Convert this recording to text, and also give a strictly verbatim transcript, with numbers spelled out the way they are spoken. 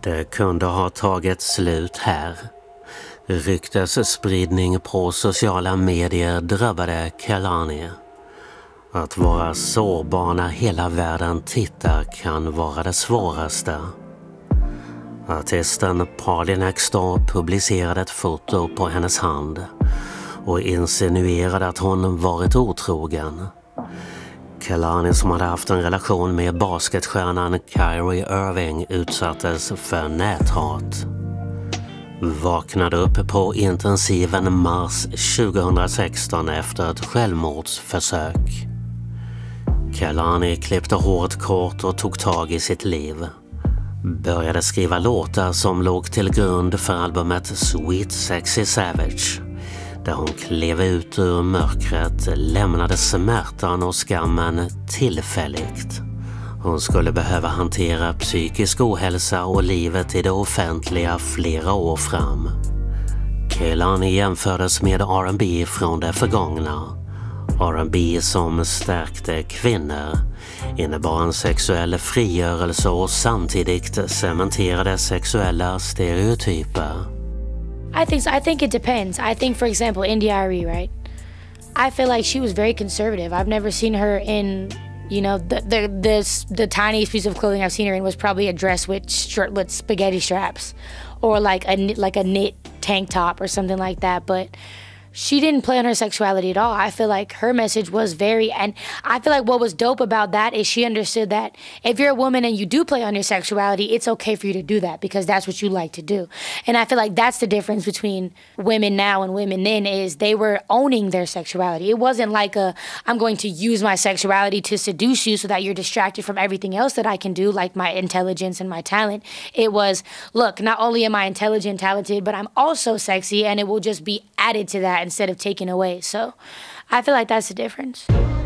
Det kunde ha tagit slut här. Ryktesspridning på sociala medier drabbade Kehlani. Att vara sårbar när hela världen tittar kan vara det svåraste. Artisten Party Next Door publicerade ett foto på hennes hand och insinuerade att hon varit otrogen. Kehlani, som hade haft en relation med basketstjärnan Kyrie Irving, utsattes för näthat. Vaknade upp på intensiven mars tjugohundrasexton efter ett självmordsförsök. Kehlani klippte håret kort och tog tag i sitt liv. Började skriva låtar som låg till grund för albumet Sweet Sexy Savage, där hon klev ut ur mörkret, lämnade smärtan och skammen tillfälligt. Hon skulle behöva hantera psykisk ohälsa och livet i det offentliga flera år fram. Kehlani jämfördes med R and B från det förgångna. R and B som stärkte kvinnor, innebar en sexuell frigörelse och samtidigt cementerade sexuella stereotyper. I think so. I think it depends. I think, for example, India.Arie, right? I feel like she was very conservative. I've never seen her in, you know, the the the, the tiniest piece of clothing I've seen her in was probably a dress with shirt with spaghetti straps, or like a like a knit tank top or something like that. But she didn't play on her sexuality at all. I feel like her message was very, and I feel like what was dope about that is she understood that if you're a woman and you do play on your sexuality, it's okay for you to do that because that's what you like to do. And I feel like that's the difference between women now and women then, is they were owning their sexuality. It wasn't like a, I'm going to use my sexuality to seduce you so that you're distracted from everything else that I can do, like my intelligence and my talent. It was, look, not only am I intelligent, talented, but I'm also sexy, and it will just be added to that instead of taken away. So I feel like that's the difference.